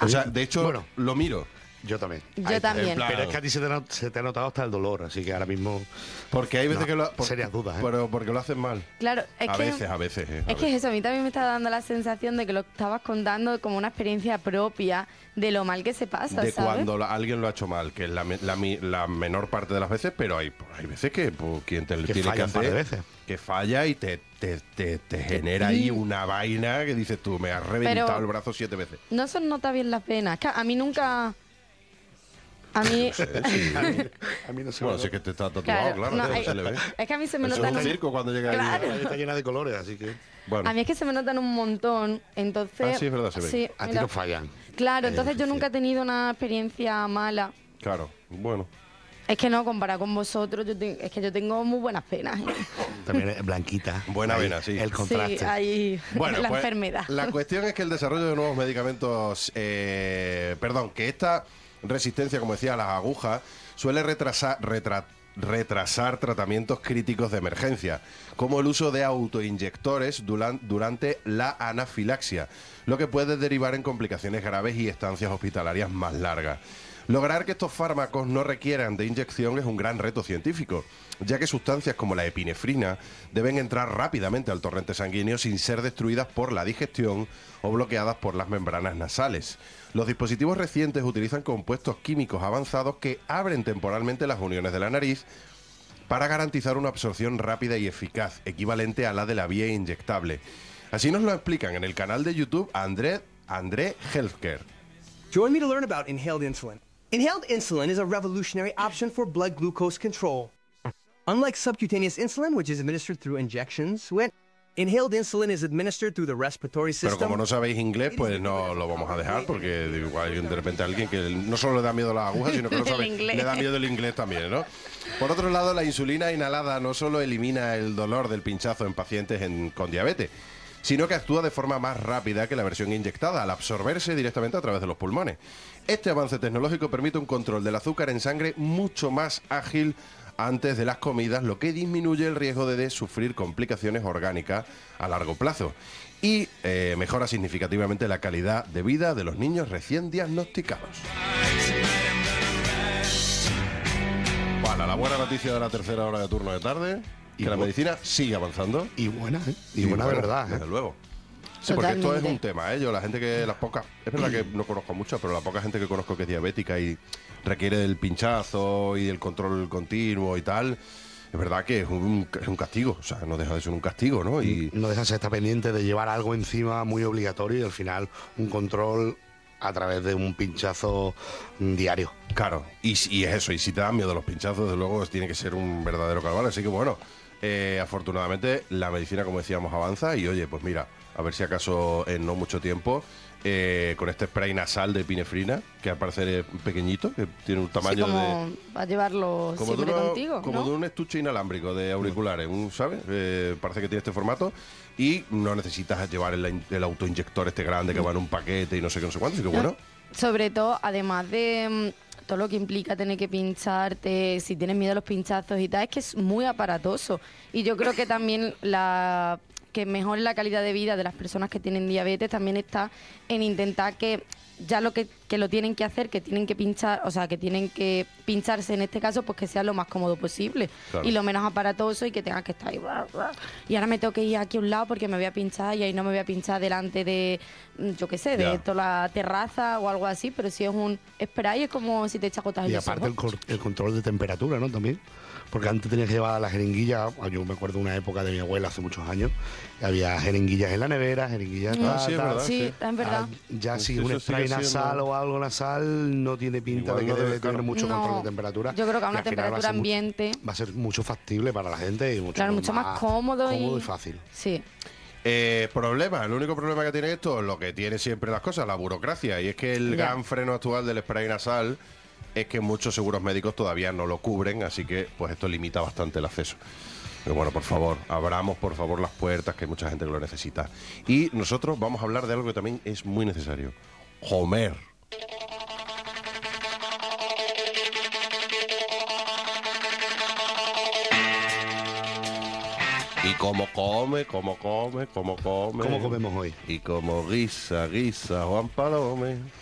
O sea, de hecho, Bueno. lo miro. Yo también. Yo también. en plan- Pero es que a ti se te ha notado hasta el dolor, así que ahora mismo... Porque hay veces No, que lo... serias dudas, ¿eh? Pero porque lo hacen mal. Claro, es A que... veces. a Es que veces. es eso, a mí también me está dando la sensación de que lo estabas contando como una experiencia propia de lo mal que se pasa, De ¿sabes? cuando alguien lo ha hecho mal, que es la menor parte de las veces, pero hay veces que quien te lo Que tiene que falla un par de hacer, veces. que falla y te genera ahí una vaina que dices tú, me has reventado Pero- el brazo 7 veces. No se nota bien las venas. Que a mí nunca... A mí... A mí no se Bueno, me sí que te está tatuado, claro, no, que no se le ve. es que a mí se me Eso es notan... un circo cuando llega Claro. ahí. Está llena de colores, así que... Bueno, A mí es que se me notan un montón, entonces... Ah, sí, es verdad, se ve. Sí, A ti mira. no fallan. Claro, Es entonces yo difícil. nunca he tenido una experiencia mala. claro, bueno. Es que no, comparado con vosotros, es que yo tengo muy buenas penas. También es blanquita. Buena Ahí, vena, sí. El contraste. Sí, ahí Bueno, la pues, enfermedad. La cuestión es que el desarrollo de nuevos medicamentos, que esta resistencia, como decía, a las agujas, suele retrasar tratamientos críticos de emergencia, como el uso de autoinyectores durante la anafilaxia, lo que puede derivar en complicaciones graves y estancias hospitalarias más largas. Lograr que estos fármacos no requieran de inyección es un gran reto científico, ya que sustancias como la epinefrina deben entrar rápidamente al torrente sanguíneo sin ser destruidas por la digestión o bloqueadas por las membranas nasales. Los dispositivos recientes utilizan compuestos químicos avanzados que abren temporalmente las uniones de la nariz para garantizar una absorción rápida y eficaz, equivalente a la de la vía inyectable. Así nos lo explican en el canal de YouTube André Healthcare. Join me to learn about inhaled insulin. Inhaled insulin is a revolutionary option for blood glucose control. Unlike subcutaneous insulin, which is administered through injections, inhaled insulin is administered through the respiratory Pero system. como no sabéis inglés, pues no lo vamos a dejar, porque igual de repente a alguien que no solo le da miedo las agujas, sino que no El sabe, inglés. le da miedo el inglés también, ¿no? Por otro lado, la insulina inhalada no solo elimina el dolor del pinchazo en pacientes con diabetes, sino que actúa de forma más rápida que la versión inyectada, al absorberse directamente a través de los pulmones. Este avance tecnológico permite un control del azúcar en sangre mucho más ágil antes de las comidas, lo que disminuye el riesgo de sufrir complicaciones orgánicas a largo plazo y mejora significativamente la calidad de vida de los niños recién diagnosticados. Bueno, la buena noticia de la tercera hora de turno de tarde, que la medicina sigue avanzando. Y buena, ¿eh? Y buena de verdad, Desde ¿eh? luego. Sí, porque esto es Totalmente. un tema, ¿eh? Yo, la gente que, las pocas, es verdad que no conozco mucho, pero la poca gente que conozco que es diabética y requiere del pinchazo y del control continuo y tal, es verdad que es un castigo, o sea, no deja de ser un castigo, ¿no? Y No dejas de estar pendiente de llevar algo encima muy obligatorio y al final un control a través de un pinchazo diario. claro, y es eso, y si te dan miedo los pinchazos, desde luego tiene que ser un verdadero calvario, así que bueno, afortunadamente la medicina, como decíamos, avanza y oye, pues mira, a ver si acaso en no mucho tiempo, con este spray nasal de epinefrina, que al parecer es pequeñito, que tiene un Sí, tamaño como va a llevarlo como siempre de contigo, como ¿no? de un estuche inalámbrico de auriculares, ¿sabes? Parece que tiene este formato y no necesitas llevar el autoinyector este grande que va en un paquete y no sé qué, no sé cuánto, así que bueno. Sobre todo, además de todo lo que implica tener que pincharte, si tienes miedo a los pinchazos y tal, es que es muy aparatoso. Y yo creo que también que mejore la calidad de vida de las personas que tienen diabetes también está en intentar que ya lo que lo tienen que hacer, que tienen que pinchar, o sea, que tienen que pincharse en este caso, pues que sea lo más cómodo posible Claro. y lo menos aparatoso y que tengas que estar ahí. Y ahora me tengo que ir aquí a un lado porque me voy a pinchar y ahí no me voy a pinchar delante de, yo qué sé, de Ya. toda la terraza o algo así, pero si es un spray es como si te echas gotas en Y los aparte ojos. el control de temperatura, ¿no? También. Porque antes tenías que llevar la jeringuilla. Yo me acuerdo de una época de mi abuela hace muchos años. Que había jeringuillas en la nevera, jeringuillas Ah, sí, es tal. verdad. Sí, sí. es verdad. Ya si Eso un sigue spray siendo- nasal o algo nasal no tiene pinta Igual de que no debe, debe tener claro. mucho No, control de temperatura. yo creo que a Y una al final va a temperatura ser ambiente. va a ser mucho factible para la gente y mucho, Claro, mucho más cómodo y y fácil. Sí. El único problema que tiene esto, lo que tiene siempre las cosas, la burocracia, y es que el Ya. gran freno actual del spray nasal es que muchos seguros médicos todavía no lo cubren, así que pues esto limita bastante el acceso. Pero bueno, por favor, abramos por favor las puertas, que hay mucha gente que lo necesita. Y nosotros vamos a hablar de algo que también es muy necesario. Homer. Y cómo come. ¿Cómo comemos hoy? Y como guisa, Juan Palome.